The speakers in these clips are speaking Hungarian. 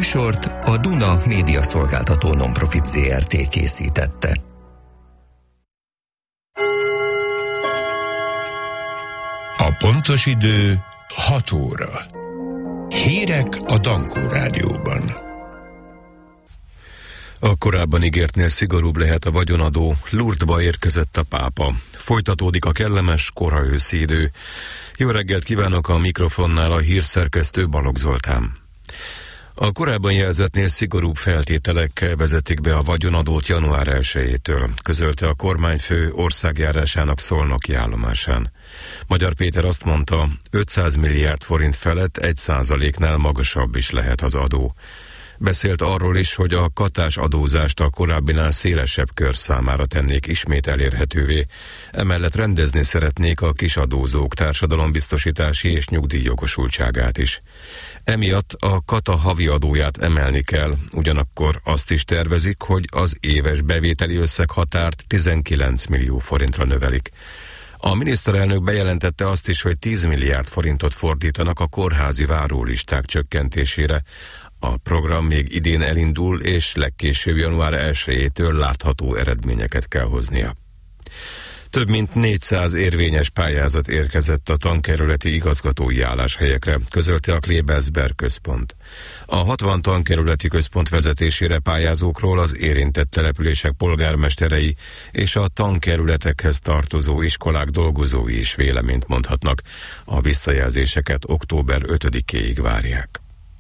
műsort a Duna Média Szolgáltató Nonprofit Zrt. Készítette. A pontos idő 6 óra. Hírek a Dankó Rádióban. A korábban ígértnél szigorúbb lehet a vagyonadó. Lourdesba érkezett a pápa. Folytatódik a kellemes kora őszi idő. Jó reggelt kívánok, a mikrofonnál a hírszerkesztő Balogh Zoltán. A korábban jelzettnél szigorúbb feltételek vezetik be a vagyonadót január 1-től, közölte a kormányfő országjárásának szolnoki állomásán. Magyar Péter azt mondta, 500 milliárd forint felett 1%-nál magasabb is lehet az adó. Beszélt arról is, hogy a katás adózást a korábbinál szélesebb kör számára tennék ismét elérhetővé. Emellett rendezni szeretnék a kisadózók társadalombiztosítási és nyugdíjjogosultságát is. Emiatt a kata havi adóját emelni kell, ugyanakkor azt is tervezik, hogy az éves bevételi összeghatárt 19 millió forintra növelik. A miniszterelnök bejelentette azt is, hogy 10 milliárd forintot fordítanak a kórházi várólisták csökkentésére. A program még idén elindul, és legkésőbb január 1-től látható eredményeket kell hoznia. Több mint 400 érvényes pályázat érkezett a tankerületi igazgatói álláshelyekre, közölte a Klebersberg központ. A 60 tankerületi központ vezetésére pályázókról az érintett települések polgármesterei és a tankerületekhez tartozó iskolák dolgozói is véleményt mondhatnak. A visszajelzéseket október 5-éig várják.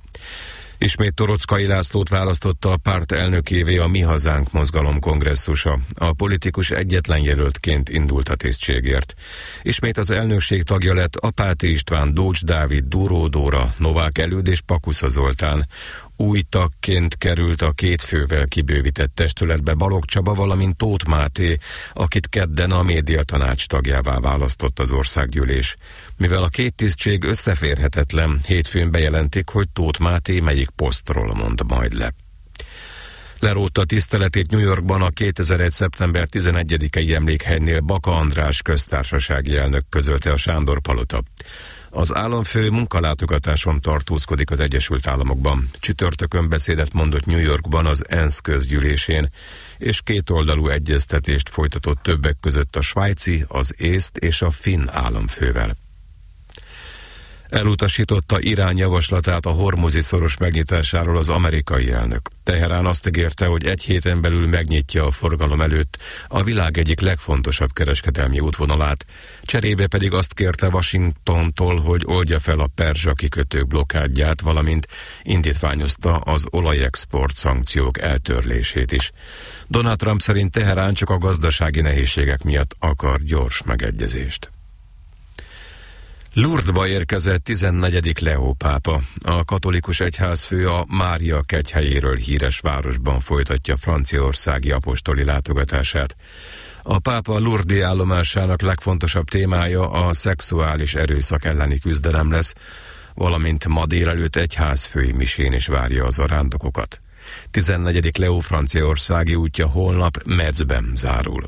Ismét Torockai Lászlót választotta a párt elnökévé a Mi Hazánk mozgalom kongresszusa. A politikus egyetlen jelöltként indult a tisztségért. Ismét az elnökség tagja lett Apáti István, Dócs Dávid, Duró Dóra, Novák Előd és Pakusza Zoltán. Új tagként került a 2 fővel kibővített testületbe Balogh Csaba, valamint Tóth Máté, akit kedden a médiatanács tagjává választott az országgyűlés. Mivel a 2 tisztség összeférhetetlen, hétfőn bejelentik, hogy Tóth Máté melyik posztról mond majd le. Lerótta tiszteletét New Yorkban a 2001. szeptember 11-i emlékhelynél Baka András köztársasági elnök, közölte a Sándor Palota. Az államfő munkalátogatáson tartózkodik az Egyesült Államokban. Csütörtökön beszédet mondott New Yorkban az ENSZ közgyűlésén, és kétoldalú egyeztetést folytatott többek között a svájci, az észt és a finn államfővel. Elutasította Irán javaslatát a Hormuzi-szoros megnyitásáról az amerikai elnök. Teherán azt ígérte, hogy 1 héten belül megnyitja a forgalom előtt a világ egyik legfontosabb kereskedelmi útvonalát, cserébe pedig azt kérte Washingtontól, hogy oldja fel a perzsa kikötők blokkádját, valamint indítványozta az olajexport szankciók eltörlését is. Donald Trump szerint Teherán csak a gazdasági nehézségek miatt akar gyors megegyezést. Lourdesba érkezett 14. Leó pápa. A katolikus egyházfő a Mária kegyhelyéről híres városban folytatja franciaországi apostoli látogatását. A pápa Lourdesi állomásának legfontosabb témája a szexuális erőszak elleni küzdelem lesz, valamint ma délelőtt egyházfői misén is várja az arándokokat. 14. Leó franciaországi útja holnap Metzben zárul.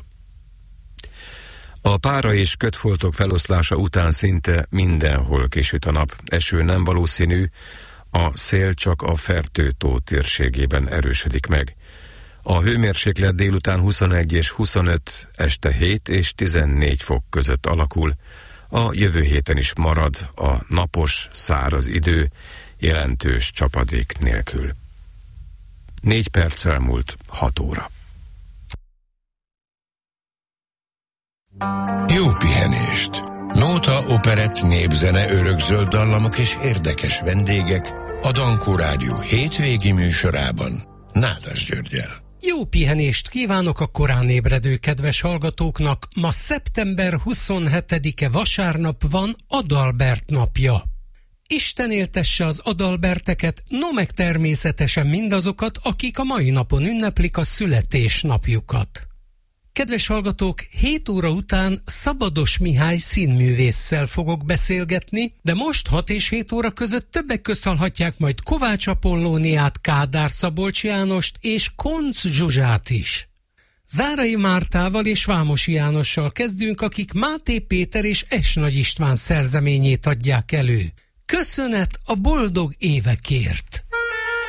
A pára és kötfoltok feloszlása után szinte mindenhol kisüt a nap. Eső nem valószínű, a szél csak a Fertő-tó térségében erősödik meg. A hőmérséklet délután 21 és 25, este 7 és 14 fok között alakul. A jövő héten is marad a napos, száraz idő, jelentős csapadék nélkül. 4 perccel múlt 6 óra. Jó pihenést! Nóta, operett, népzene, örökzöld dallamok és érdekes vendégek a Dankó Rádió hétvégi műsorában Nádas Györggyel. Jó pihenést kívánok a korán ébredő kedves hallgatóknak! Ma szeptember 27-e vasárnap van Adalbert napja. Isten éltesse az Adalberteket, no meg természetesen mindazokat, akik a mai napon ünneplik a születésnapjukat. Kedves hallgatók, 7 óra után Szabados Mihály színművésszel fogok beszélgetni, de most 6 és 7 óra között többek közt hallhatják majd Kovács Apollóniát, Kádár Szabolcs Jánost és Koncz Zsuzsát is. Zárai Mártával és Vámosi Jánossal kezdünk, akik Máté Péter és S. Nagy István szerzeményét adják elő. Köszönet a boldog évekért!